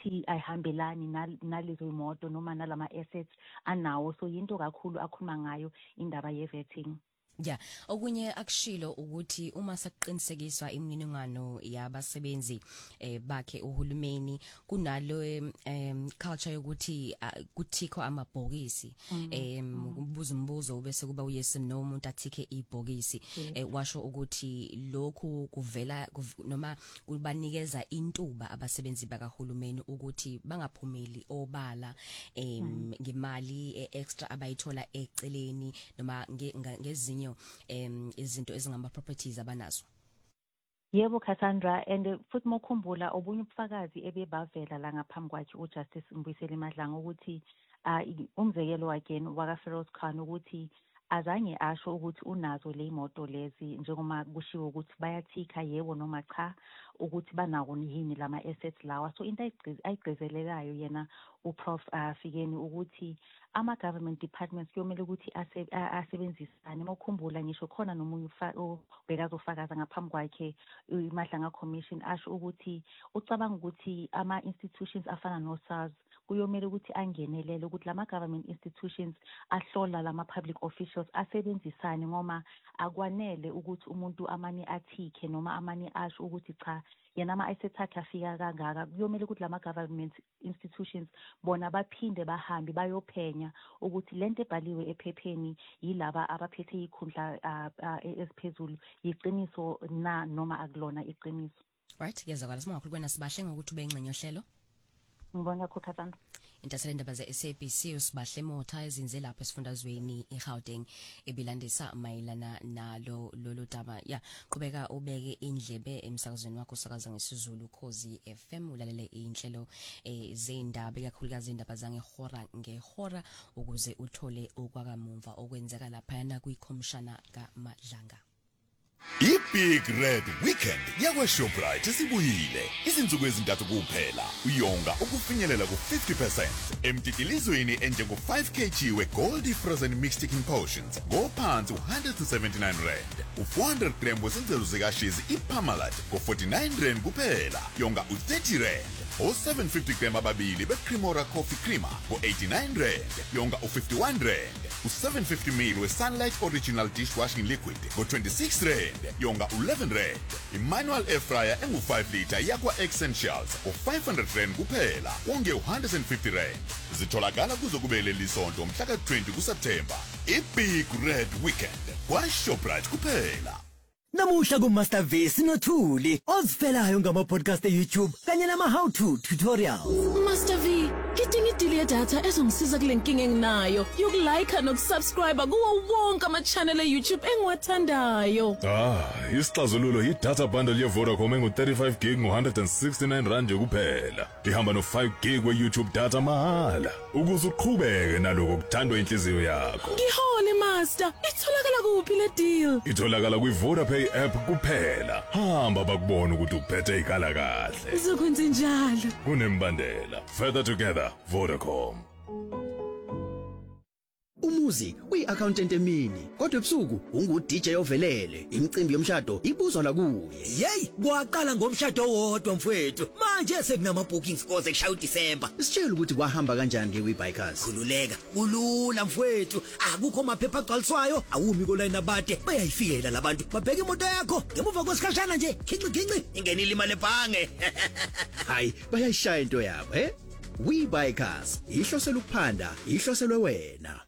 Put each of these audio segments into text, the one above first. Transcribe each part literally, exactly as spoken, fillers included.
ukuthi ayihambelani nalezo imoto noma nalama assets anawo. So yinto kakhulu akhuluma ngayo indaba ye-vetting. Yeah, okunye akushilo ukuthi uma saqinisekiswa imininingano yabasebenzi eh bakhe uhulumeni kunalo em culture yokuthi uh, kuthikho amabhokisi em ubuza umbuzo bese kuba uyesi no umuntu athike ibhokisi eh washo ukuthi lokhu kuvela noma kubanikeza intuba abasebenzi bakahulumeni ukuthi bangaphumeli obala em ngemali extra abayithola eceleni noma ngezinye em izinto ezingama properties abanazo. Yebo Cassandra, and futhi mokhumbula obunye ubufakazi ebebavela la ngaphambi kwakhe uJustice Mbuyiseni Madlanga ukuthi umzekelo wakhe waka Feroz Khan ukuthi azange asho ukuthi unazo le imoto lezi njengoba kushiwo ukuthi bayathika yebo noma cha ukuthi banawo yini lama assets lawa. So into ayigqizelelayo yena uProf Fikeni ukuthi ama government departments kuyomela ukuthi asebenzisane. Mawukhumbula ngisho khona nomunye bekazofakaza ngaphambi kwakhe iMadlanga Commission asho ukuthi ucabanga ukuthi ama institutions afana no SARS kuyomela ukuthi angenelele ukuthi lama government institutions ahlola lama public officials asebenzisane ngoma akwanele ukuthi umuntu amani athike noma amani asho ukuthi cha yena ama assets akhe afika kangaka. Kuyomela ukuthi lama government institutions bona baphinde bahambe bayophenya ukuthi lento ebhaliwe ephepheni yilaba abaphethe ikhundla esiphezulu yiqiniso na noma akulona iqiniso. Right, yezakala simakhulu kwena sibahle ngokuthi ubengcenye ohlelo. Ngibonga Khuthathanda. Intatheli indaba ze-S A B C usibahle Motha ezinze lapha esifundazweni eGauteng ebilandisa mayelana nalo lolu daba. Ya qhubeka ubeke indlebe emsakazweni wakho usakaza ngesizulu Khosi F M ulalele inhlelo ezindaba ikakhulukazi indaba zangehora ngehora ukuze uthole okwakamumva okwenzeka lapha yana kwikhomishana kaMadlanga. I-Big Red Weekend yakwa-Shoprite isibuyile izinsuku ezintathu kuphela uyonga ukufinyelela ku-fifty percent emtitilizweni enjengo five kilograms we-Goldie Frozen Mixed Chicken Portions ngophansi one hundred seventy-nine rand u-four hundred grams wesenzelwa zikashizi iParmalat ngo-forty-nine rand kuphela yonga u-thirty rand o-seven fifty grams ababili be-Cremora Coffee Creamer ngo-eighty-nine rand yonga u-fifty-one rand u-seven fifty milliliters we-Sunlight Original Dishwashing Liquid ngo-twenty-six rand yonga eleven rand i-manual air fryer engu-five litre yakwa-Essentials ngo-five hundred rand kuphela wonge one hundred fifty rand. Zitholakala kuzokubele lisonto mhla ka-twenty kuSeptemba. I-Big Red Weekend kwa-Shoprite kuphela. Namuhla kuMaster V sinothuli ozifelayo ngama podcast eYouTube kanye nama how to tutorials. Master V, ngidinga idili yedatha ezongisiza kule nkinga enginayo yokulike nokusubscribe kuwo wonke ama channel eYouTube engiwathandayo. Ah, isixazululo yi-data bundle ye-Vodacom engu-thirty-five gig ngo-one hundred sixty-nine rand kuphela. Ihamba no-five gig we-YouTube data mahala ukuze uqhubeke naloko kuthandwa inhliziyo yakho. Ngihole Master, itholakala kuphi le deal? Itholakala kwi-Vodapay app kuphela. Hamba bakubona ukuthi uphethe ikala kahle. Ngizokwenza njalo. Kunembandela. Further together, Vodacom. Umuzi uyi-accountant emini kodwa ebusuku ungu-D J ovelele imicimbi yomshado ibuzwa la kuye. Yey, kwaqala ngomshado wodwa mfowethu. Manje sekunama bookings koze kushaya uDisemba. Sitshela ukuthi kwahamba kanjani ngeWeBuycars. Khululeka, kulula mfowethu. Akukho maphepha agcwaliswayo, awumi ko line abade. Bayayifikela labantu. Babheka imoto yakho ngemuva kwesikhashana nje. Khinci khinci ingenile imali ebhange. Hayi, bayayishaya into yabo, eh? WeBuycars, ihlosela ukuphanda, ihloselwe wena.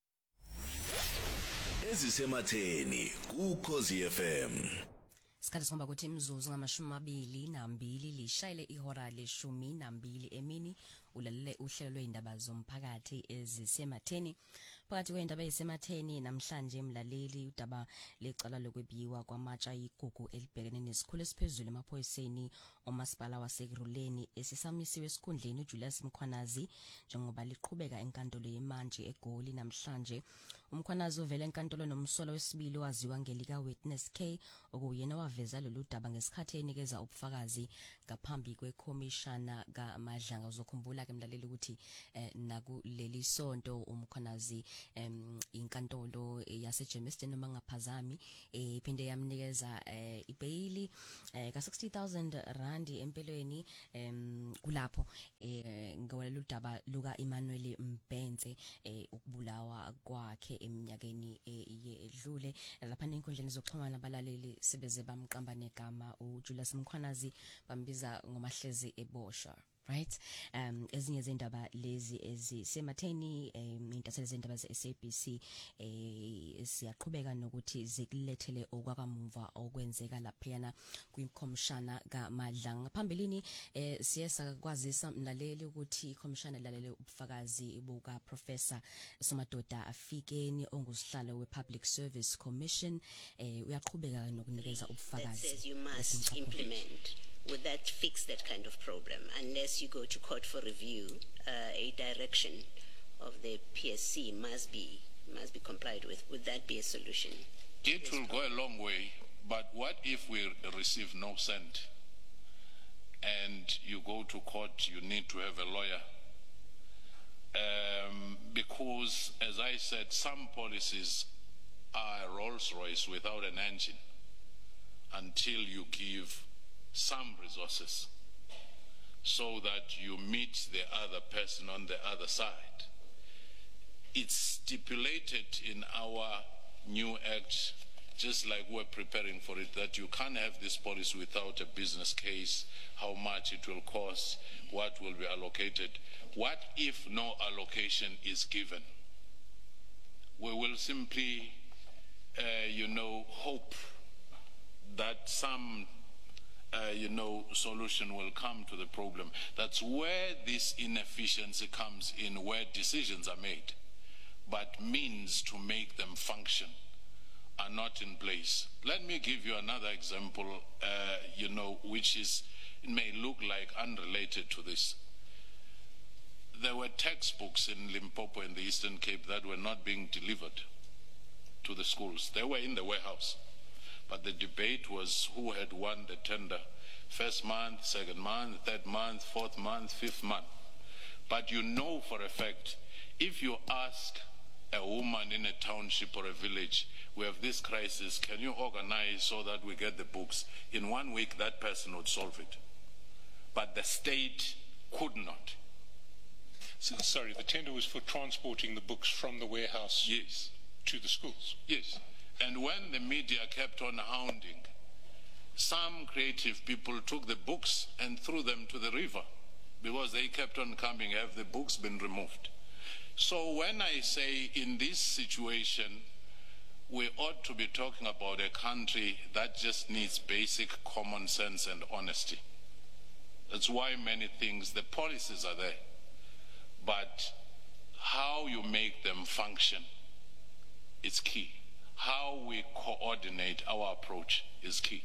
Ezisematheni kuKhosi F M. Sikhathi somba ukuthi imzuzu ngamashumi amabili nambili lishayile ihora leshumi nambili emini ulalele uhlelo lweindaba zomphakathi ezisematheni. Phakathi kweindaba ezisematheni namhlanje mlaleli udaba lecala lokwebiwa kwamatsha igugu elibhekene nesikhulu esiphezulu emaphoyiseni omasipala waseKruleni esisamisiwe esikhundleni uJulius Mkhwanazi njengoba liqhubeka enkantolo yemanje eGoli namhlanje. Umkhwanazi uvela enkantolo nomsolo wesibili waziwa ngelika Witness K okuyena waveza lolu daba ngesikhathi enikeza ubufakazi ngaphambi kwekhomishana kaMadlanga. Uzokhumbula ukukhumbula ke mlaleli ukuthi eh, nakuleli sonto umkhonazi em inkantolo yase Germiston noma ngaphazami iphinde yamnikeza eh, ibail eh, ka sixty thousand rand empelweni em kulapho eh, ngawela udaba luka Emmanuel Mbenze eh, ukubulawa kwakhe eminyakeni edlule lapha nenkundleni zokuxhumana abalaleli sebeze bamqamba negama uJulius Mkhwanazi bambiza ngomahlezi eboshwa. Right, um ezinye zendaba lezi ezisematheni um intatheli zendaba ze-S A B C eh siyaqhubeka nokuthi zikulethele okwakamva okwenzeka laphana kwikhomishana kaMadlanga. Ngaphambilini eh siyesa kwazisa mlaleli ukuthi ikhomishana lalele ubufakazi buka Professor Somadoda Afikeni ongusihlalo we-Public Service Commission eh uyaqhubeka nokunikeza ubufakazi. That says you must implement. Would that fix that kind of problem unless you go to court for review? Uh, a direction of the P S C must be must be complied with. Would that be a solution? It will go a long way, but what if we receive no cent and you go to court, you need to have a lawyer? Um, because, as I said, some policies are a Rolls Royce without an engine until you give some resources so that you meet the other person on the other side. It's stipulated in our new act, just like we're preparing for it, that you can't have this policy without a business case, how much it will cost, what will be allocated. What if no allocation is given? We will simply, uh, you know, hope that some Uh, you know, solution will come to the problem. That's where this inefficiency comes in, where decisions are made, but means to make them function are not in place. Let me give you another example, uh, you know, which is, it may look like unrelated to this. There were textbooks in Limpopo and the Eastern Cape that were not being delivered to the schools. They were in the warehouse. But the debate was who had won the tender, first month, second month, third month, fourth month, fifth month. But you know for a fact, if you ask a woman in a township or a village, we have this crisis, can you organize so that we get the books? In one week, that person would solve it. But the state could not. So, sorry, the tender was for transporting the books from the warehouse yes. to the schools? Yes. And when the media kept on hounding, some creative people took the books and threw them to the river because they kept on coming. Have the books been removed? So when I say in this situation, we ought to be talking about a country that just needs basic common sense and honesty. That's why many things, the policies are there, but how you make them function is key. How we coordinate our approach is key.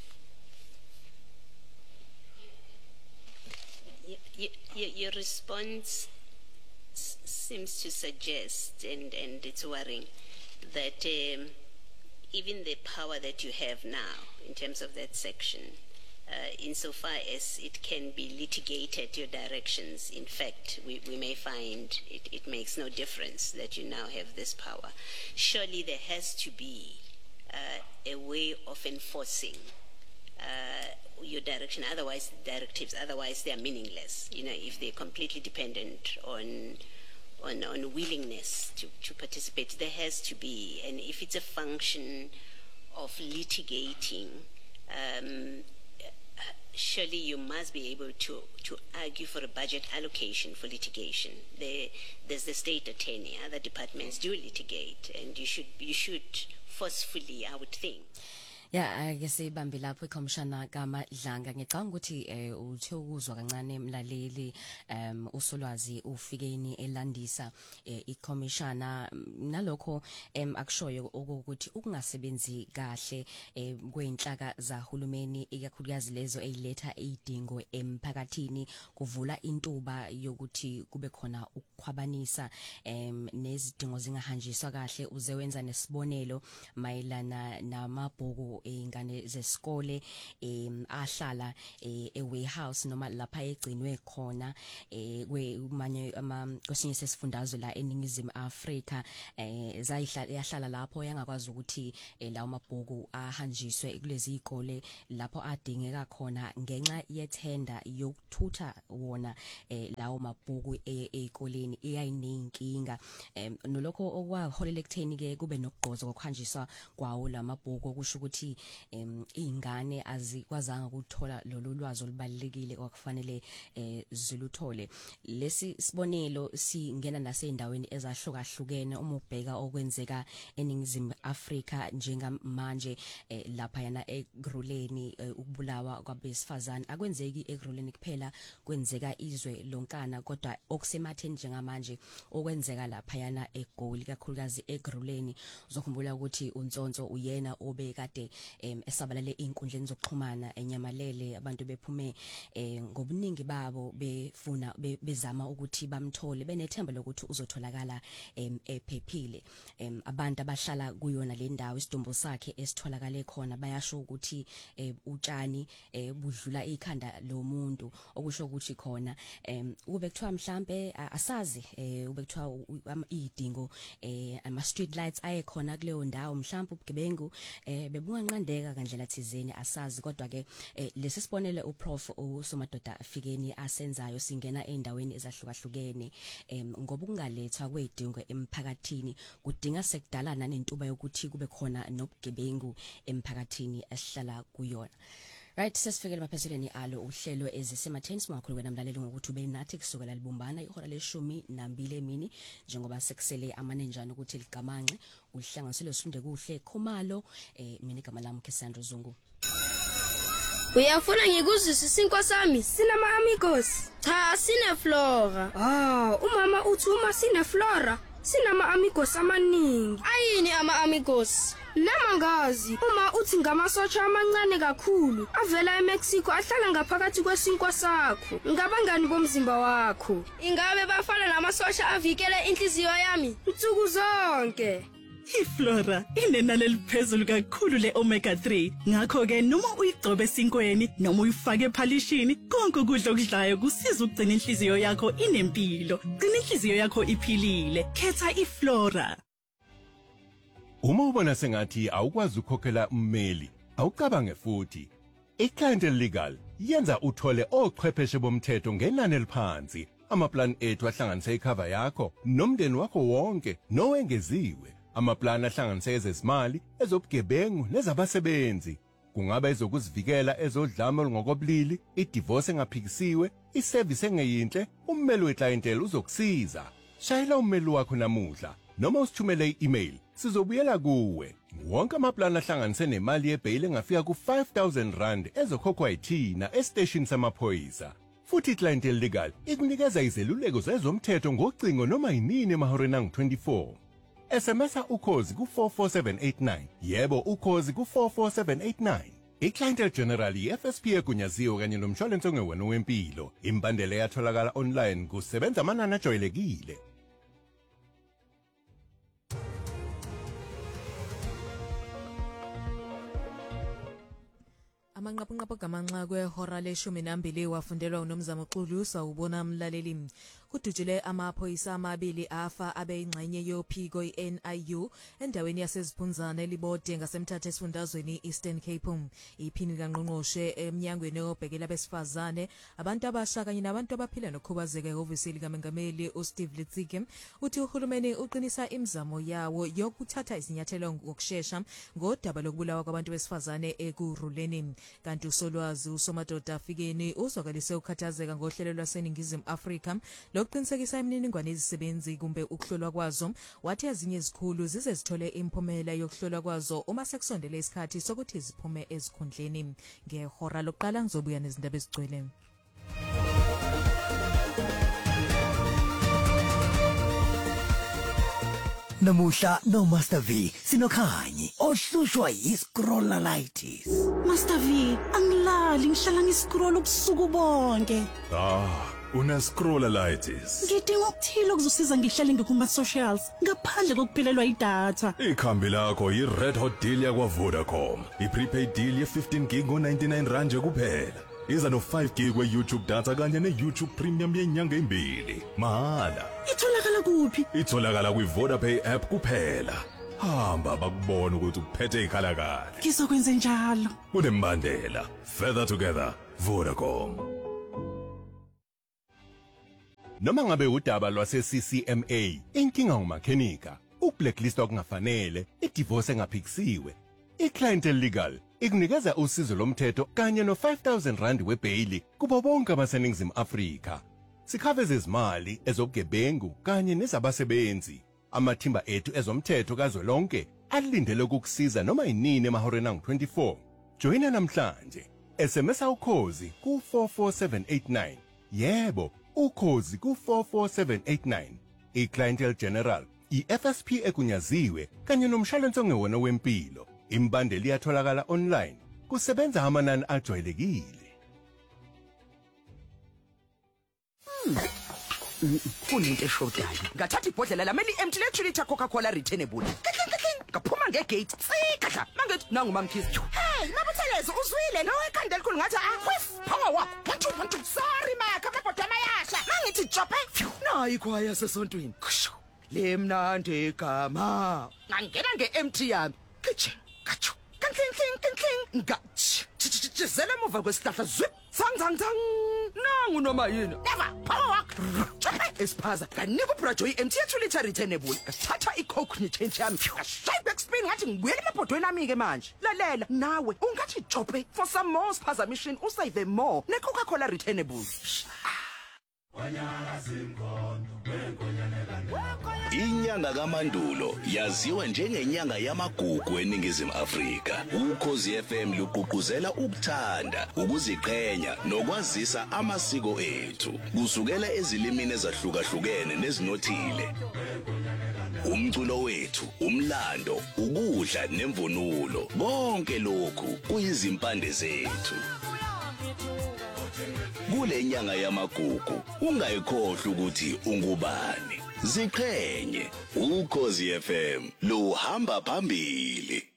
Your, your, your response s- seems to suggest, and, and it's worrying, that um, even the power that you have now in terms of that section, uh, insofar as it can be litigated, your directions, in fact, we, we may find it, it makes no difference that you now have this power. Surely there has to be uh, a way of enforcing uh, your direction, otherwise directives, otherwise they are meaningless, you know, if they're completely dependent on on, on willingness to, to participate. There has to be, and if it's a function of litigating, um, surely you must be able to, to argue for a budget allocation for litigation. There, there's the state attorney, other departments do litigate, and you should you should forcefully, I would think. Yeah, ake sibambe lapho ikhomishana kaMadlanga ngicanga ukuthi eh uthe ukuzwa kancane emlaleli em usolwazi ufikeni elandisa ikhomishana nalokho em akushoyo ukuthi ukungasebenzi kahle kweinhlaka zahulumeni ikakhulukazi lezo eziletha idingo emphakathini kuvula intuba yokuthi kube khona ukukhwabanisa em nezidingo zingahanjiswa kahle uze wenza nesibonelo mayelana namabhuku ingane zesikole em ahlala e warehouse noma lapha egcinwe khona eh kwemanye ama kwesinye sesifundazwe la eningizimu Afrika eh zayihlala yahlala lapho yangakwazi ukuthi lawo mabhuku ahanjiswe kulezi izikole lapho adingeka khona ngenxa yethenda yokuthutha wona eh lawo mabhuku ezikoleni iyayininkinga em nolokho okwaholela ekutheni ke kube nokugqoza kokuhanjiswa kwawo lamabhuku okusho ukuthi em izingane azikwazanga ukuthola lolu lwazi olubalekile okufanele eh ziluthole. Lesi sibonelo singena nasendaweni ezahlukahlukene uma ubheka okwenzeka eningizimu Afrika njengamanje eh, lapha yana eGruleni eh, ukubulawa kwabesifazane akwenzeki eGruleni kuphela kwenzeka izwe lonkana kodwa okusematheni njengamanje okwenzeka lapha yana eGoli kakhulukazi eGruleni uzokhumbula ukuthi uNtsonto uyena obekade em, esabalale inkundleni zokuxhumana enyamalele abantu bephume eh, ngobuningi babo befuna be, bezama ukuthi bamthole benethemba lokuthi uzotholakala em, ephephile em, abantu abahlala kuyona le ndawo isidumbu sakhe esitholakale khona bayasho ukuthi eh, utshani eh, budlula ikhanda lomuntu okusho ukuthi khona em, ube kuthiwa mhlambe asazi eh, ube kuthiwa idingo eh, ama street lights ayekhona kuleyo ndawo mhlambe ubugebengu eh, bebunganqandeka kandlela thizeni asazi kodwa ke eh, lesi sibonele uprof uSomadoda Fikeni asenzayo singena endaweni ezahlukahlukene em, ngoba kungalethwa kwedingo emphakathini kudinga sekudala nanentuba yokuthi kube khona nobugebengu emphakathini esihlala kuyona. Right, sesifikele maphezeleni alo uhlelo ezisematheni simakhulu kwena mlaleli ngokuthi ube nathi kusukela libumbana ihora leshumi nambili emini njengoba sekusele amanenjana ukuthi ligamanxe uhlanganiselo sifunde kuhle Khumalo eh mina igama lami Cassandra Zungu. Uyafuna ngikuzwise isinkwa sami sinama amigos cha sine Flora. Ah umama uthi uma sine Flora sinama amigos amaningi. Ayini ama amigos? Lamangazi uma uthi ngamasotsha amancane kakhulu avela eMexico ahlala ngaphakathi kwesinkwa sakho ngabangani bomzimba wakho. Ingabe bafana namasosha avikele inhliziyo yami nsuku zonke. iFlora inenani eliphezulu kakhulu le omega three ngakho ke noma uyigcobe esinkweni noma uyifake ephalishini konke ukudla okudlayo kusiza ukugcina inhliziyo yakho inempilo gcina inhliziyo yakho iphilile khetha iFlora. Uma ubona sengathi awukwazi ukukhokhela ummeli awucabange futhi iClientele Legal yenza uthole ochwepheshe bomthetho ngenani eliphansi amaplan ethu ahlanganisa icover yakho nomndeni wakho wonke nowengeziwe amaplan ahlanganisa ezezimali ezobugebengu nezabasebenzi kungaba ezokuzivikela ezodlame olungokobulili idivorce engaphikisiwe iservice engeyinhle ummeli weClientele uzokusiza shayela ummeli wakho namuhla noma usithumele i-email sizobuyela kuwe wonke amaplan ahlanganise nemali yebail engafika ku five thousand rand ezokhokhwa yithina estation samaphoyisa futhi iClientele Legal ikunikeza izeluleko zezomthetho ngocingo noma yinini emahoreni angu twenty-four. S M S ukhozi ku four four seven eight nine yebo ukhozi ku four four seven eight nine. iClientele General i-F S P egunyaziwe kanye nomshwalense ongewena wempilo imbandela yatholakala online kusebenza amanani ajwayelekile. Amanqaphanqapha gamanxa kwehora leshumi nambili wafundelwa uNomzamo Xulu sawubona mlaleli. Kudujile amaphoyisa amabili afa abeyingxenye yophiko i-N I U endaweni yaseziphunzana elibode ngasemthatha esifundazweni Eastern Cape. Iphini kaNgqongqoshe emnyangweni obhekela besifazane abantu abasha kanye nabantu abaphila nokhubazeka ehhovisi likaMengameli uSteve Litsike uthi uhulumeni uqinisa imizamo yawo yokuthatha izinyathelo ngokusheshsha ngodaba lokubulawa kwabantu besifazane eGruleni. Kanti uSolwazi uSomadoda Fikeni uzwakalise ukhathazeka ngohlelo lwaseningizimu Afrika lokuqinisekisa imininingwane yezisebenzi kumbe ukuhlolwa kwazo wathi ezinye izikhulu zize zithole imphumela yokuhlolwa kwazo uma sekusondele isikhathi sokuthi ziphume ezikhundleni. Ngehora lokuqala ngizobuya nezindaba ezigcwele. Namuhla no Master V sinokhanyi ohlushwa yiscrolleritis. Master V angilali ngihlala ngiscroll ubusuku bonke. Ah Una scrolleritis. Ngidinga ukuthile okuzosiza ngihlale ngikuma socials ngaphandle kokuphelelwa idatha. Ikhambi lakho yi-Red Hot deal yakwa Vodacom. I-prepaid deal ye fifteen gig ngo ninety-nine rand nje kuphela. Iza no five gig we-YouTube data kanye ne-YouTube Premium yenyanga embili. Mahala. Itholakala kuphi? Itholakala kwi-VodaPay app kuphela. Hamba bakubona ukuthi uphethe ikhala kahle. Ngizokwenza njalo. Kunembandela. Further together, Vodacom. Noma ngabe udaba lwase C C M A, inkinga ngumakhenika, ukublacklist okungafanele, idivorce engaphikisiwe. iClientele Legal ikunikeza usizo lomthetho kanye no five thousand rand webail kubo bonke abaseningizimu Afrika. Sikhaveza izimali ezobugebengu kanye nezabasebenzi. Amathimba ethu ezomthetho kazwelonke alindele ukukusiza noma inini emahoreni angu twenty-four. Joina namhlanje. S M S ukhozi ku four four seven eight nine. Yebo, ukhozi ku four four seven eight nine. iClientele General, i-F S P ekunyaziwe kanye nomshwalense ongewona wempilo. Imbandeli iyatholakala online. Kusebenza amanani ajwayelekile. Kunento eshodayo. Ngathatha ibhodlela lameli empty le two liter Coca-Cola returnable. Ngaphuma ngegate. Sikadla. Mangithi nangu mamkhisi. Hey, mabuthelezo uzwile lo ekhanda elikhulu ngathi akwif. Power walk. one two one two. Sorry makha amabhoda amayasha. Mangithi jope. Nayi ikhwaya sesontweni. Le mnandi igama. Ngangena nge-empty yami. Kitchen. Kachu. Kankling kling kling. Ngathi. Chizele emuva kwesihlahla zwip. Zang zang zang. Nangu noma yini. Never. Power walk. Jope esiphaza. Kanika uBrajo i-empty two liter returnable. Thatha iCoke ne-change yami. Shake back spin ngathi ngibuyele emabhodweni ami ke manje. Lalela nawe ungathi jope for some more sphaza mission usave more ne-Coca-Cola returnable. Inyanga kaMandulo yaziwa njengenyanga yamagugu eningizimu Afrika. Ukhozi F M luqhuquzela ukuthanda, ukuziqhenya nokwazisa amasiko ethu kusukela ezilimini ezahlukahlukene nezinothile. Umculo wethu, umlando, ukudla nemvunulo, konke lokhu kuyizimpande zethu. Kule nyanga yamagugu ungayikhohlwa ukuthi ungubani. Ziqhenye, Ukhozi F M luhamba phambili.